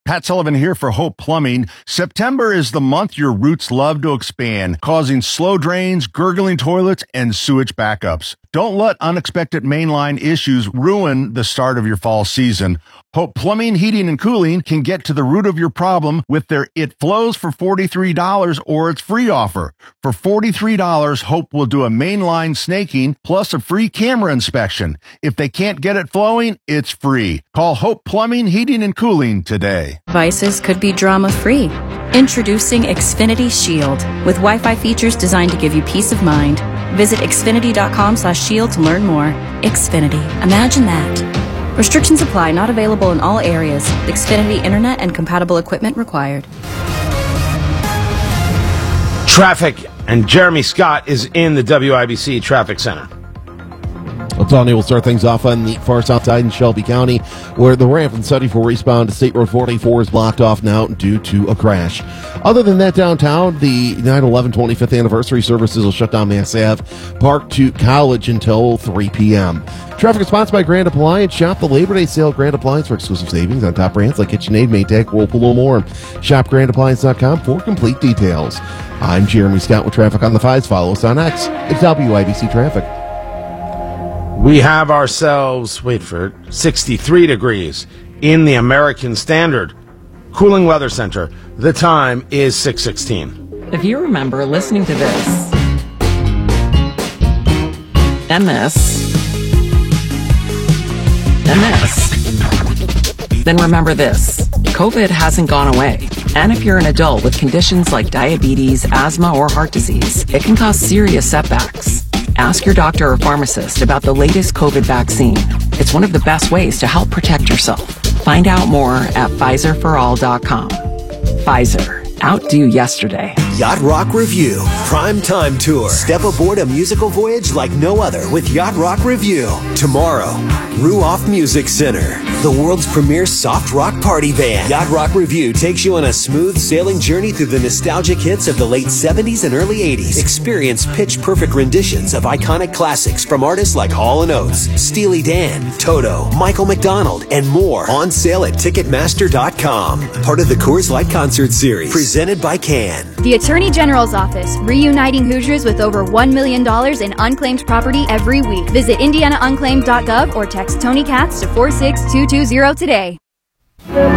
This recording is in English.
Pat Sullivan here for Hope Plumbing. September is the month your roots love to expand, causing slow drains, gurgling toilets, and sewage backups. Don't let unexpected mainline issues ruin the start of your fall season. Hope Plumbing, Heating, and Cooling can get to the root of your problem with their It Flows for $43 or its free offer. For $43, Hope will do a mainline snaking plus a free camera inspection. If they can't get it flowing, it's free. Call Hope Plumbing, Heating, and Cooling today. Devices could be drama-free. Introducing Xfinity Shield with Wi-Fi features designed to give you peace of mind. Visit xfinity.com/shield to learn more. Xfinity. Imagine that. Restrictions apply. Not available in all areas. Xfinity Internet and compatible equipment required. Traffic, and Jeremy Scott is in the WIBC Traffic Center. Well, Tony, we'll start things off on the far south side in Shelby County, where the ramp from 74 eastbound to State Road 44 is blocked off now due to a crash. Other than that, downtown, the 9/11 25th anniversary services will shut down Mass Ave, Park to College until 3 p.m. Traffic is sponsored by Grand Appliance. Shop the Labor Day sale at Grand Appliance for exclusive savings on top brands like KitchenAid, Maytag, Whirlpool, and more. Shop grandappliance.com for complete details. I'm Jeremy Scott with traffic on the 5s. Follow us on X at WIBC Traffic. We have ourselves, 63 degrees in the American Standard Cooling Weather Center. The time is 6:16. If you remember listening to this, and this, and this, then remember this. COVID hasn't gone away. And if you're an adult with conditions like diabetes, asthma, or heart disease, it can cause serious setbacks. Ask your doctor or pharmacist about the latest COVID vaccine. It's one of the best ways to help protect yourself. Find out more at PfizerForAll.com. Pfizer. Outdo yesterday. Yacht Rock Review Prime Time Tour. Step aboard a musical voyage like no other with Yacht Rock Review. Tomorrow, Ruoff Music Center, the world's premier soft rock party band. Yacht Rock Review takes you on a smooth sailing journey through the nostalgic hits of the late 70s and early 80s. Experience pitch-perfect renditions of iconic classics from artists like Hall & Oates, Steely Dan, Toto, Michael McDonald, and more. On sale at Ticketmaster.com. Part of the Coors Light Concert Series. Presented by Can. The Attorney General's Office, reuniting Hoosiers with over $1 million in unclaimed property every week. Visit IndianaUnclaimed.gov or text Tony Katz to 46220 today.